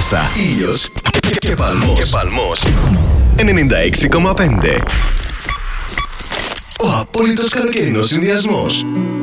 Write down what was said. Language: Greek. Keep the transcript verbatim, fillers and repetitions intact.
ανάσα, ήλιος και, και παλμός. Και παλμός. ενενήντα έξι κόμμα πέντε. Ο απόλυτος καλοκαιρινός συνδυασμός.